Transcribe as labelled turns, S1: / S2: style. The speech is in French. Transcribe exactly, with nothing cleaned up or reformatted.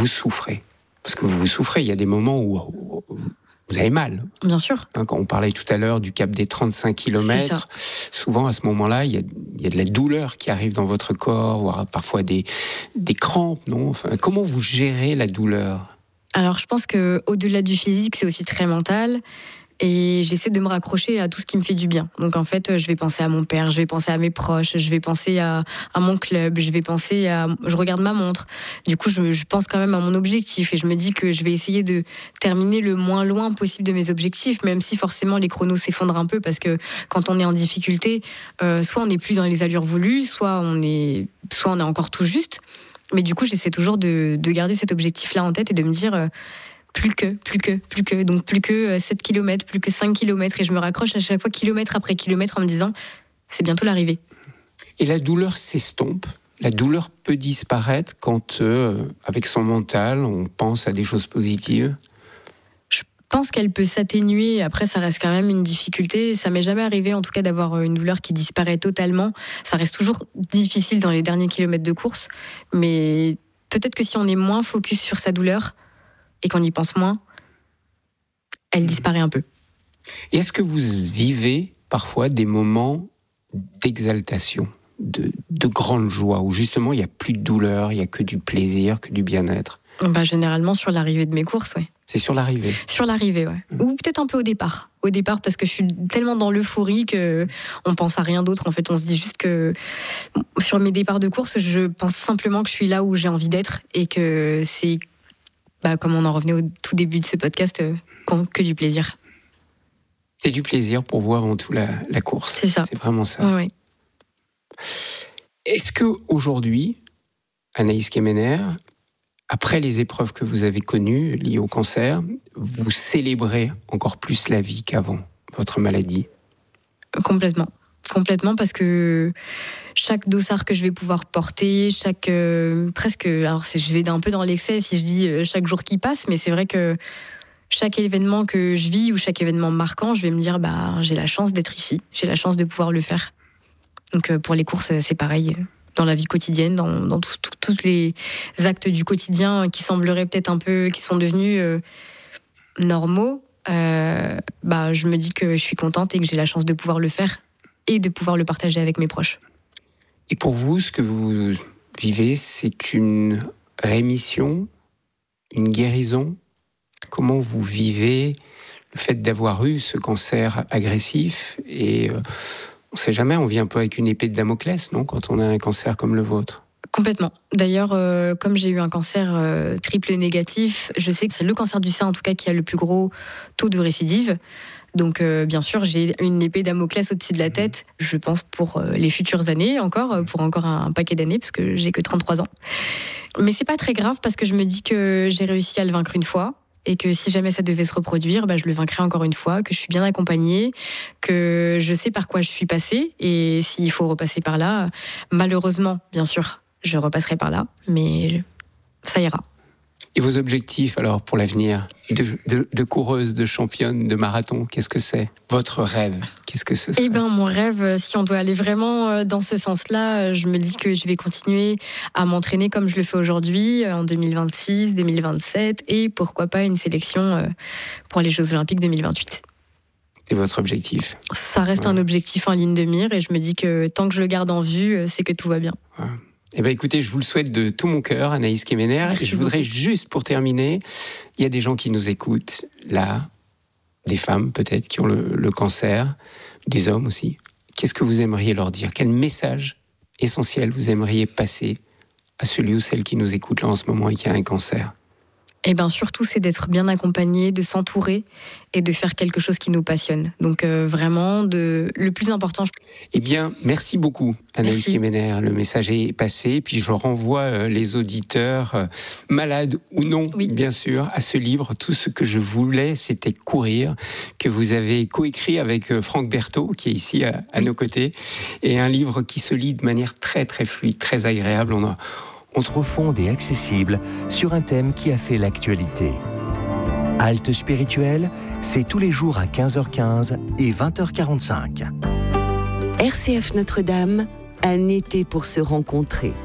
S1: vous souffrez. Parce que vous souffrez, il y a des moments où, où vous avez mal.
S2: Bien sûr.
S1: Hein, quand on parlait tout à l'heure du cap des trente-cinq kilomètres, souvent à ce moment-là, il y a, il y a de la douleur qui arrive dans votre corps, voire parfois des, des crampes, non ? Enfin, comment vous gérez la douleur ?
S2: Alors, je pense qu'au-delà du physique, c'est aussi très mental. Et j'essaie de me raccrocher à tout ce qui me fait du bien. Donc en fait, je vais penser à mon père, je vais penser à mes proches, je vais penser à, à mon club, je vais penser à... Je regarde ma montre. Du coup, je, je pense quand même à mon objectif et je me dis que je vais essayer de terminer le moins loin possible de mes objectifs, même si forcément les chronos s'effondrent un peu parce que quand on est en difficulté, euh, soit on n'est plus dans les allures voulues, soit on est, soit on est encore tout juste. Mais du coup, j'essaie toujours de, de garder cet objectif-là en tête et de me dire... Euh, Plus que, plus que, plus que. Donc plus que sept kilomètres, plus que cinq kilomètres. Et je me raccroche à chaque fois kilomètre après kilomètre en me disant c'est bientôt l'arrivée.
S1: Et la douleur s'estompe. La douleur peut disparaître quand, euh, avec son mental, on pense à des choses positives.
S2: Je pense qu'elle peut s'atténuer. Après, ça reste quand même une difficulté. Ça m'est jamais arrivé, en tout cas, d'avoir une douleur qui disparaît totalement. Ça reste toujours difficile dans les derniers kilomètres de course. Mais peut-être que si on est moins focus sur sa douleur, et qu'on y pense moins, elle disparaît un peu.
S1: Et est-ce que vous vivez parfois des moments d'exaltation, de, de grande joie, où justement il n'y a plus de douleur, il n'y a que du plaisir, que du bien-être ?
S2: Bah, généralement sur l'arrivée de mes courses, oui.
S1: C'est sur l'arrivée ?
S2: Sur l'arrivée, ouais. Mmh. Ou peut-être un peu au départ. Au départ, parce que je suis tellement dans l'euphorie qu'on pense à rien d'autre. En fait, on se dit juste que sur mes départs de course, je pense simplement que je suis là où j'ai envie d'être et que c'est... Bah, comme on en revenait au tout début de ce podcast, euh, que du plaisir.
S1: C'est du plaisir pour vous avant tout la, la course.
S2: C'est ça.
S1: C'est vraiment ça.
S2: Ouais, ouais.
S1: Est-ce qu'aujourd'hui, Anaïs Kemener, après les épreuves que vous avez connues liées au cancer, vous célébrez encore plus la vie qu'avant votre maladie ?
S2: Complètement. Complètement, parce que chaque dossard que je vais pouvoir porter, chaque euh, presque, alors c'est, je vais un peu dans l'excès si je dis euh, chaque jour qui passe, mais c'est vrai que chaque événement que je vis ou chaque événement marquant, je vais me dire bah j'ai la chance d'être ici, j'ai la chance de pouvoir le faire. Donc euh, pour les courses, c'est pareil. Dans la vie quotidienne, dans, dans tous les actes du quotidien qui sembleraient peut-être un peu, qui sont devenus euh, normaux, euh, bah je me dis que je suis contente et que j'ai la chance de pouvoir le faire. Et de pouvoir le partager avec mes proches.
S1: Et pour vous, ce que vous vivez, c'est une rémission, une guérison ? Comment vous vivez le fait d'avoir eu ce cancer agressif ? Et euh, on ne sait jamais, on vit un peu avec une épée de Damoclès, non ? Quand on a un cancer comme le vôtre.
S2: Complètement. D'ailleurs, euh, comme j'ai eu un cancer euh, triple négatif, je sais que c'est le cancer du sein, en tout cas, qui a le plus gros taux de récidive. Donc, euh, bien sûr, j'ai une épée Damoclès au-dessus de la tête, je pense, pour euh, les futures années, encore, pour encore un, un paquet d'années, parce que j'ai que trente-trois ans. Mais c'est pas très grave, parce que je me dis que j'ai réussi à le vaincre une fois, et que si jamais ça devait se reproduire, bah, je le vaincrai encore une fois, que je suis bien accompagnée, que je sais par quoi je suis passée, et s'il faut repasser par là, malheureusement, bien sûr, je repasserai par là, mais ça ira.
S1: Et vos objectifs, alors, pour l'avenir, de, de, de coureuse, de championne, de marathon, qu'est-ce que c'est ? Votre rêve, qu'est-ce que ce serait ?
S2: Eh bien, mon rêve, si on doit aller vraiment dans ce sens-là, je me dis que je vais continuer à m'entraîner comme je le fais aujourd'hui, en deux mille vingt-six, deux mille vingt-sept, et pourquoi pas une sélection pour les Jeux Olympiques deux mille vingt-huit.
S1: C'est votre objectif ?
S2: Ça reste ouais. un objectif en ligne de mire, et je me dis que tant que je le garde en vue, c'est que tout va bien.
S1: Ouais. Eh bien, écoutez, je vous le souhaite de tout mon cœur, Anaïs Kemener.
S2: Merci
S1: je voudrais
S2: beaucoup.
S1: juste, pour terminer, il y a des gens qui nous écoutent, là, des femmes peut-être qui ont le, le cancer, des hommes aussi. Qu'est-ce que vous aimeriez leur dire ? Quel message essentiel vous aimeriez passer à celui ou celle qui nous écoute là en ce moment et qui a un cancer ?
S2: Eh bien, surtout, c'est d'être bien accompagné, de s'entourer et de faire quelque chose qui nous passionne. Donc, euh, vraiment, de... le plus important... Je...
S1: Eh bien, merci beaucoup, Anaïs Kemener. Le message est passé. Puis, je renvoie euh, les auditeurs, euh, malades ou non, oui. bien sûr, à ce livre. Tout ce que je voulais, c'était courir, que vous avez coécrit avec euh, Franck Berthaud, qui est ici à, à oui. nos côtés. Et un livre qui se lit de manière très, très fluide, très agréable. On a...
S3: profonde et accessible sur un thème qui a fait l'actualité. Halte spirituelle, c'est tous les jours à quinze heures quinze et vingt heures quarante-cinq.
S4: R C F Notre-Dame, un été pour se rencontrer.